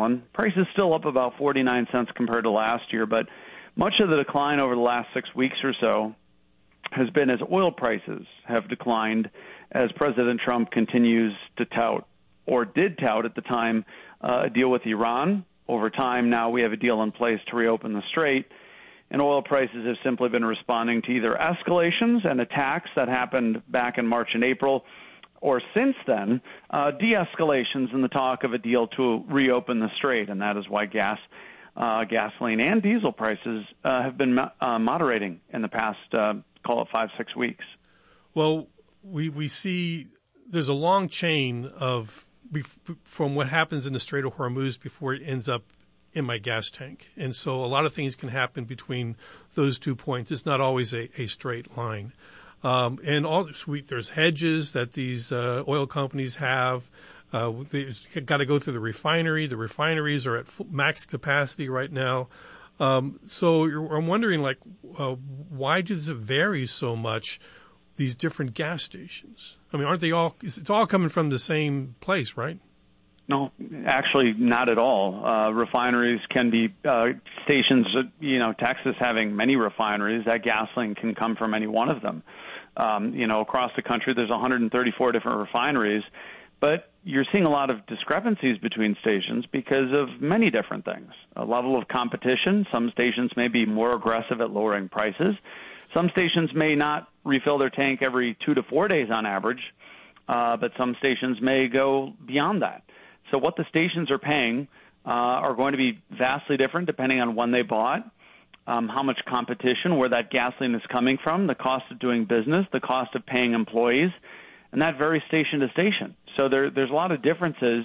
gallon. Price is still up about 49 cents compared to last year, but much of the decline over the last 6 weeks or so has been as oil prices have declined as President Trump continues to tout, or did tout at the time, a deal with Iran. Over time, now we have a deal in place to reopen the strait, and oil prices have simply been responding to either escalations and attacks that happened back in March and April, or since then, de-escalations in the talk of a deal to reopen the strait, and that is why gasoline and diesel prices have been moderating in the past, call it 5-6 weeks. Well, we see there's a long chain of from what happens in the Strait of Hormuz before it ends up in my gas tank. And so a lot of things can happen between those 2 points. It's not always a straight line. And there's hedges that these oil companies have. They've got to go through the refinery. The refineries are at max capacity right now. So I'm wondering, why does it vary so much, these different gas stations? I mean, aren't they all, it's all coming from the same place, right? No, actually not at all. Refineries can be stations, Texas having many refineries, that gasoline can come from any one of them. Across the country, there's 134 different refineries, but you're seeing a lot of discrepancies between stations because of many different things. A level of competition. Some stations may be more aggressive at lowering prices. Some stations may not refill their tank every 2 to 4 days on average, but some stations may go beyond that. So what the stations are paying are going to be vastly different depending on when they bought, how much competition, where that gasoline is coming from, the cost of doing business, the cost of paying employees, and that varies station to station. So there's a lot of differences,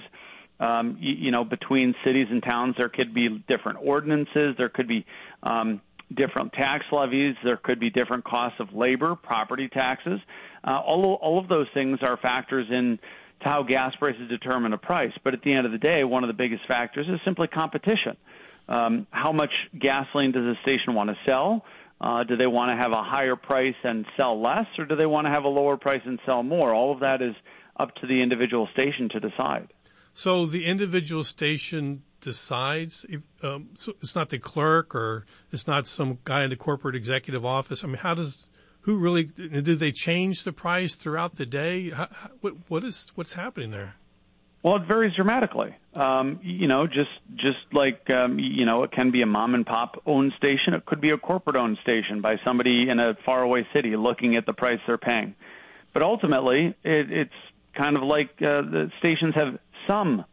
between cities and towns. There could be different ordinances. There could be different tax levies. There could be different costs of labor, property taxes. All of those things are factors in to how gas prices determine a price. But at the end of the day, one of the biggest factors is simply competition. How much gasoline does a station want to sell? Do they want to have a higher price and sell less, or do they want to have a lower price and sell more? All of that is up to the individual station to decide. So the individual station decides? So it's not the clerk, or it's not some guy in the corporate executive office? I mean, do they change the price throughout the day? What's happening there? Well, it varies dramatically. Just like, it can be a mom and pop owned station. It could be a corporate owned station by somebody in a faraway city looking at the price they're paying. But ultimately, it's kind of like the stations have some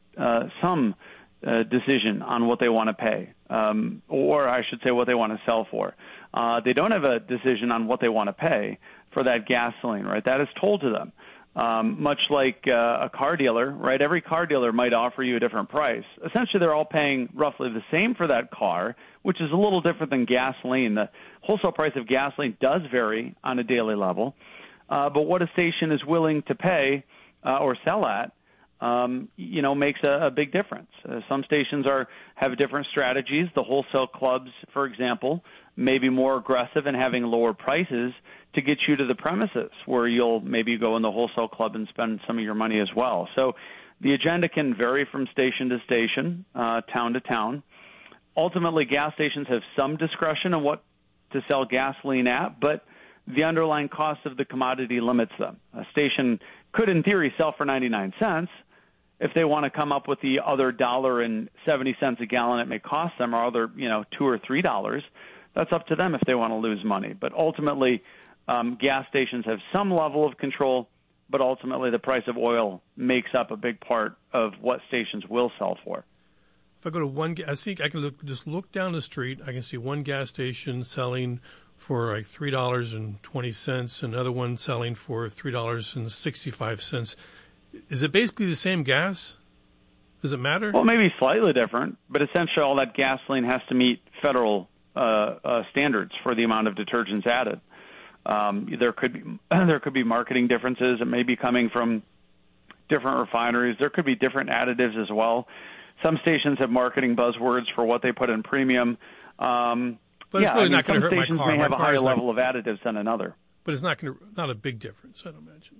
decision on what they want to pay, or I should say what they want to sell for. They don't have a decision on what they want to pay for that gasoline, right? That is told to them. Much like a car dealer, right? Every car dealer might offer you a different price. Essentially, they're all paying roughly the same for that car, which is a little different than gasoline. The wholesale price of gasoline does vary on a daily level, but what a station is willing to pay or sell at, makes a big difference. Some stations have different strategies. The wholesale clubs, for example, may be more aggressive in having lower prices to get you to the premises where you'll maybe go in the wholesale club and spend some of your money as well. So the agenda can vary from station to station, town to town. Ultimately, gas stations have some discretion on what to sell gasoline at, but the underlying cost of the commodity limits them. A station could, in theory, sell for 99 cents. If they want to come up with the other $1.70 a gallon it may cost them, or other, $2 or $3, that's up to them if they want to lose money. But ultimately, gas stations have some level of control, but ultimately the price of oil makes up a big part of what stations will sell for. If I go to I think I can just look down the street. I can see one gas station selling for like $3.20, another one selling for $3.65. Is it basically the same gas? Does it matter? Well, maybe slightly different, but essentially all that gasoline has to meet federal standards for the amount of detergents added. There could be marketing differences. It may be coming from different refineries. There could be different additives as well. Some stations have marketing buzzwords for what they put in premium. But it's really not going to hurt my car. Some stations may have a higher level of additives than another. But it's not a big difference, I'd imagine.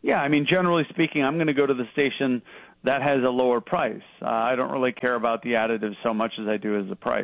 Yeah, I mean, generally speaking, I'm going to go to the station that has a lower price. I don't really care about the additives so much as I do as the price.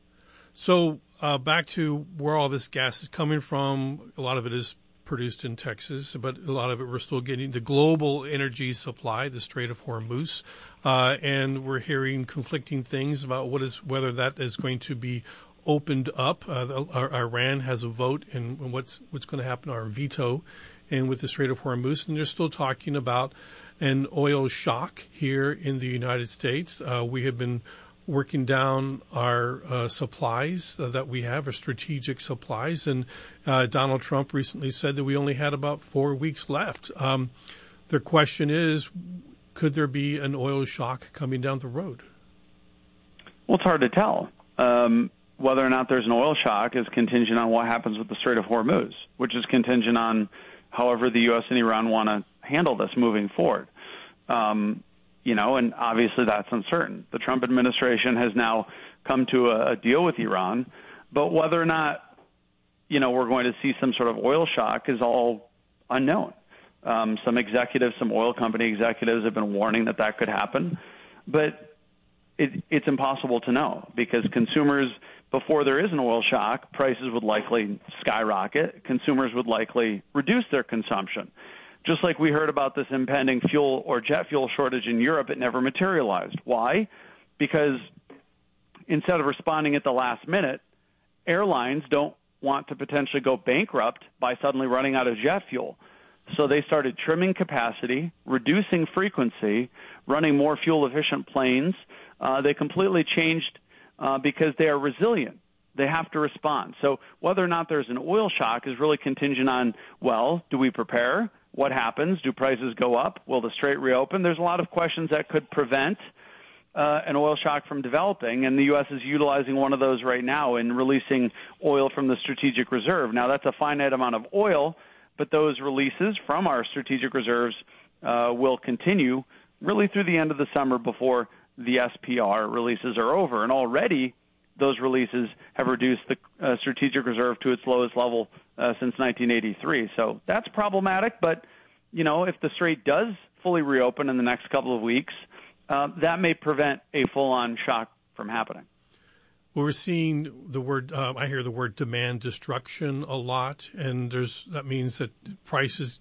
So back to where all this gas is coming from, a lot of it is produced in Texas, but a lot of it we're still getting the global energy supply, the Strait of Hormuz, and we're hearing conflicting things about whether that is going to be opened up. Iran has a vote in what's going to happen, or a veto, and with the Strait of Hormuz, and they're still talking about an oil shock here in the United States. We have been working down our supplies that we have, our strategic supplies, and Donald Trump recently said that we only had about 4 weeks left. The question is, could there be an oil shock coming down the road? Well, it's hard to tell. Whether or not there's an oil shock is contingent on what happens with the Strait of Hormuz, which is contingent on however the U.S. and Iran want to handle this moving forward. And obviously that's uncertain. The Trump administration has now come to a deal with Iran, but whether or not, we're going to see some sort of oil shock is all unknown. Some oil company executives have been warning that could happen, but it's impossible to know because consumers, before there is an oil shock, prices would likely skyrocket. Consumers would likely reduce their consumption. Just like we heard about this impending fuel or jet fuel shortage in Europe, it never materialized. Why? Because instead of responding at the last minute, airlines don't want to potentially go bankrupt by suddenly running out of jet fuel. So they started trimming capacity, reducing frequency, running more fuel-efficient planes. They completely changed because they are resilient. They have to respond. So whether or not there's an oil shock is really contingent on, do we prepare? What happens? Do prices go up? Will the strait reopen? There's a lot of questions that could prevent an oil shock from developing, and the U.S. is utilizing one of those right now in releasing oil from the strategic reserve. Now, that's a finite amount of oil, but those releases from our strategic reserves will continue really through the end of the summer before the SPR releases are over. And already those releases have reduced the strategic reserve to its lowest level since 1983. So that's problematic. But, if the strait does fully reopen in the next couple of weeks, that may prevent a full-on shock from happening. Well, we're seeing the word, I hear the word demand destruction a lot, and that means that prices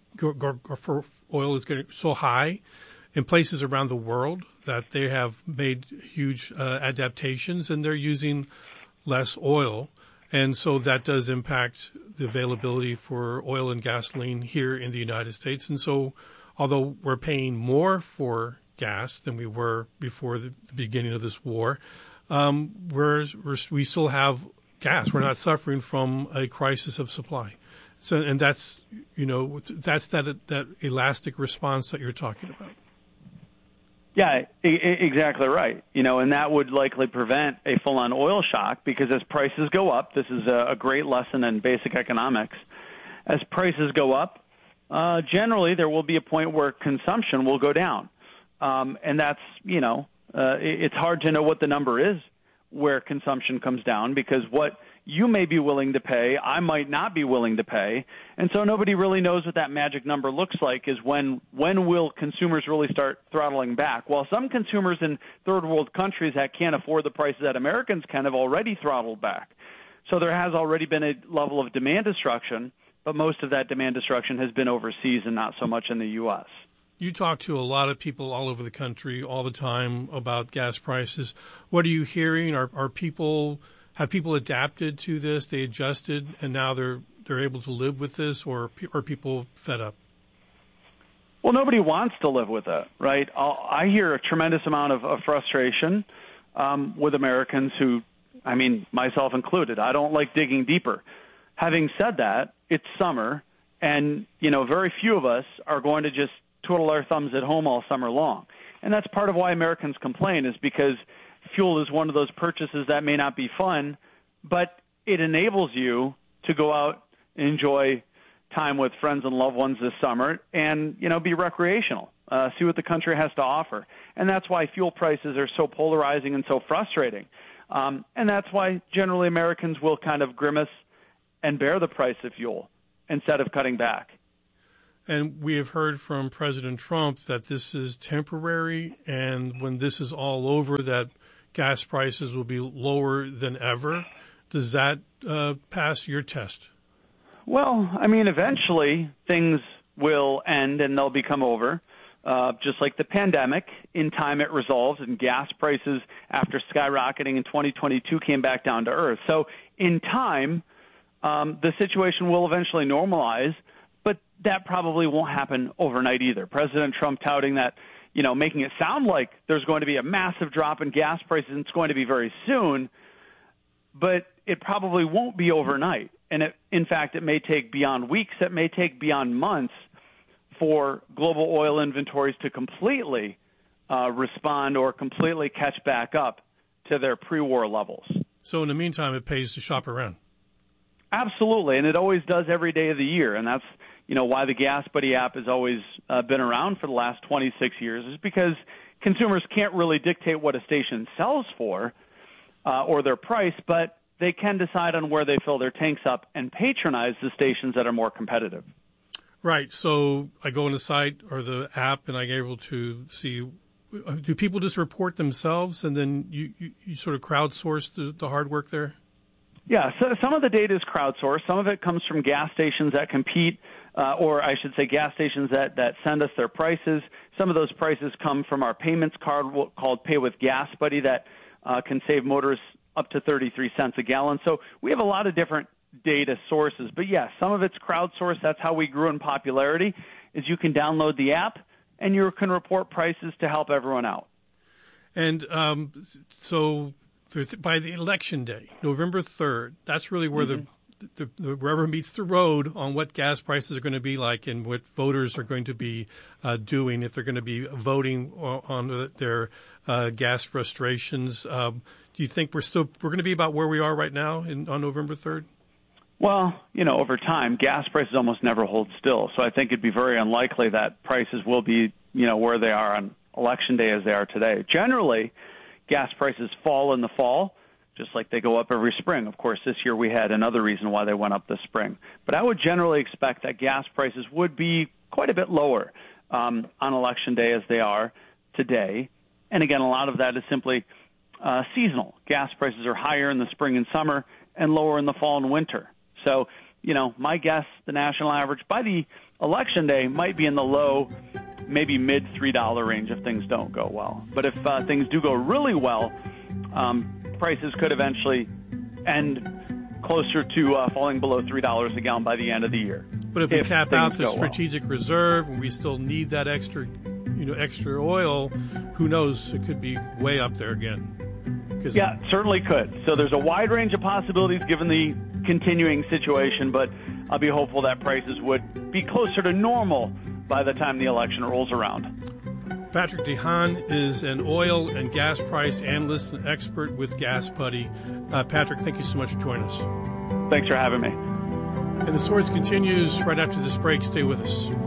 for oil is getting so high in places around the world that they have made huge adaptations, and they're using less oil. And so that does impact the availability for oil and gasoline here in the United States. And so although we're paying more for gas than we were before the beginning of this war, we still have gas. We're not suffering from a crisis of supply. So, and that's that elastic response that you're talking about. Yeah, exactly right. And that would likely prevent a full-on oil shock because as prices go up, this is a great lesson in basic economics. As prices go up, generally there will be a point where consumption will go down. And that's, it's hard to know what the number is where consumption comes down because what you may be willing to pay, I might not be willing to pay. And so nobody really knows what that magic number looks like is when will consumers really start throttling back? Well, some consumers in third world countries that can't afford the prices that Americans can have already throttled back. So there has already been a level of demand destruction, but most of that demand destruction has been overseas and not so much in the U.S. You talk to a lot of people all over the country all the time about gas prices. What are you hearing? Have people adapted to this? They adjusted, and now they're able to live with this, or are people fed up? Well, nobody wants to live with it, right? I hear a tremendous amount of frustration with Americans who, myself included, I don't like digging deeper. Having said that, it's summer, and, very few of us are going to just twiddle our thumbs at home all summer long. And that's part of why Americans complain is because fuel is one of those purchases that may not be fun, but it enables you to go out and enjoy time with friends and loved ones this summer and, be recreational, see what the country has to offer. And that's why fuel prices are so polarizing and so frustrating. And that's why generally Americans will kind of grimace and bear the price of fuel instead of cutting back. And we have heard from President Trump that this is temporary, and when this is all over, that gas prices will be lower than ever. Does that pass your test? Well, I mean, eventually things will end and they'll become over. Just like the pandemic, in time it resolves, and gas prices, after skyrocketing in 2022, came back down to earth. So in time, the situation will eventually normalize, but that probably won't happen overnight either. President Trump touting that, making it sound like there's going to be a massive drop in gas prices, and it's going to be very soon, but it probably won't be overnight. And in fact, it may take beyond weeks, it may take beyond months for global oil inventories to completely respond or completely catch back up to their pre-war levels. So in the meantime, it pays to shop around. Absolutely, and it always does every day of the year, and that's why the Gas Buddy app has always been around for the last 26 years, is because consumers can't really dictate what a station sells for or their price, but they can decide on where they fill their tanks up and patronize the stations that are more competitive. Right. So I go on the site or the app, and I'm able to see, do people just report themselves, and then you sort of crowdsource the hard work there? Yeah, so some of the data is crowdsourced. Some of it comes from gas stations that compete, or I should say gas stations that send us their prices. Some of those prices come from our payments card called Pay with Gas Buddy that can save motorists up to 33 cents a gallon. So we have a lot of different data sources. But yes, some of it's crowdsourced. That's how we grew in popularity, is you can download the app and you can report prices to help everyone out. And so by the election day, November 3rd, that's really where the rubber meets the road on what gas prices are going to be like and what voters are going to be doing if they're going to be voting on their gas frustrations. Do you think we're going to be about where we are right now on November 3rd? Well, over time, gas prices almost never hold still. So I think it'd be very unlikely that prices will be, where they are on election day as they are today. Generally, gas prices fall in the fall, just like they go up every spring. Of course, this year we had another reason why they went up this spring. But I would generally expect that gas prices would be quite a bit lower on election day as they are today. And again, a lot of that is simply seasonal. Gas prices are higher in the spring and summer and lower in the fall and winter. So, my guess, the national average by the election day might be in the low, maybe mid $3 range if things don't go well. But if things do go really well, prices could eventually end closer to falling below $3 a gallon by the end of the year. But if we tap out the strategic reserve and we still need that extra oil, who knows? It could be way up there again. Yeah, certainly could. So there's a wide range of possibilities given the continuing situation, but I'll be hopeful that prices would be closer to normal by the time the election rolls around. Patrick DeHaan is an oil and gas price analyst and expert with Gas Buddy. Patrick, thank you so much for joining us. Thanks for having me. And The Source continues right after this break. Stay with us.